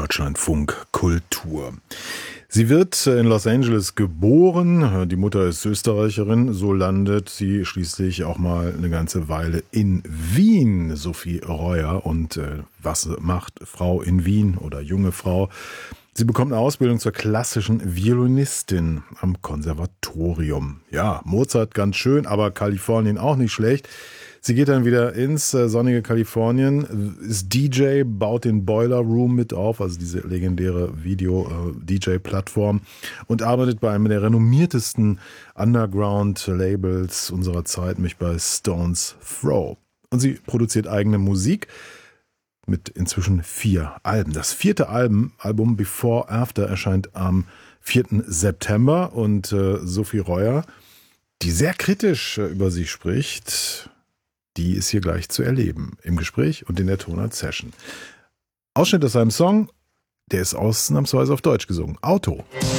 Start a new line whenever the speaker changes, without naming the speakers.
Deutschlandfunk Kultur. Sie wird in Los Angeles geboren, die Mutter ist Österreicherin, so landet sie schließlich auch mal eine ganze Weile in Wien, Sophie Reuer. Und was macht Frau in Wien oder junge Frau? Sie bekommt eine Ausbildung zur klassischen Violinistin am Konservatorium. Ja, Mozart ganz schön, aber Kalifornien auch nicht schlecht. Sie geht dann wieder ins sonnige Kalifornien, ist DJ, baut den Boiler Room mit auf, also diese legendäre Video-DJ-Plattform, und arbeitet bei einem der renommiertesten Underground-Labels unserer Zeit, nämlich bei Stones Throw. Und sie produziert eigene Musik mit inzwischen 4 Alben. Das 4. Album Before After erscheint am 4. September und Sophie Reuer, die sehr kritisch über sie spricht, die ist hier gleich zu erleben, im Gespräch und in der Tonart-Session. Ausschnitt aus einem Song, der ist ausnahmsweise auf Deutsch gesungen. Auto.